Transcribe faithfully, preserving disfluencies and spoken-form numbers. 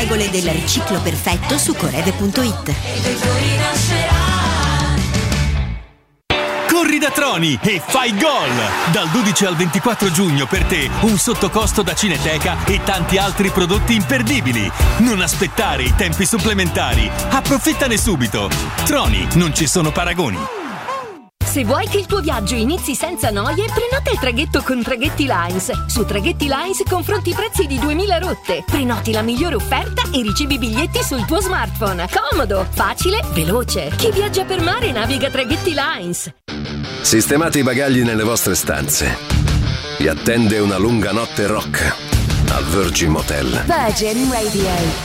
regole del riciclo perfetto su corede punto it. Corri da Troni e fai gol! Dal dodici al ventiquattro giugno per te un sottocosto da Cineteca e tanti altri prodotti imperdibili. Non aspettare i tempi supplementari. Approfittane subito. Troni, non ci sono paragoni. Se vuoi che il tuo viaggio inizi senza noie, prenota il traghetto con Traghetti Lines. Su Traghetti Lines confronti i prezzi di duemila rotte. Prenoti la migliore offerta e ricevi biglietti sul tuo smartphone. Comodo, facile, veloce. Chi viaggia per mare naviga Traghetti Lines. Sistemate i bagagli nelle vostre stanze. Vi attende una lunga notte rock al Virgin Motel. Virgin Radio.